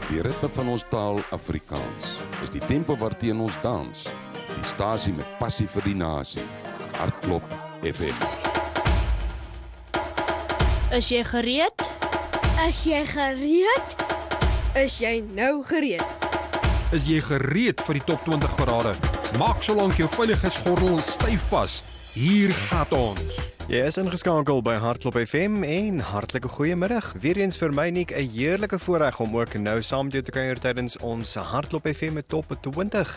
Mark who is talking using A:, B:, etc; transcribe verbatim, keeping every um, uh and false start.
A: Die ritme van ons taal Afrikaans is die tempo waarteen ons dans. Die stasie met passie vir die nasie. Hartklop F M.
B: Is jy gereed?
C: Is jy gereed? Is jy nou gereed?
D: Is jy gereed vir die top twintig parade? Maak solank jou veiligheidsgordel styf vas. Hier gaan ons.
E: Jy is ingeskakel by Hartklop F M en hartlike goeiemiddag. Weereens vir my Nick 'n heerlike voorreg om ook nou saam met jou te kuier tydens ons Hartklop F M met top twintig.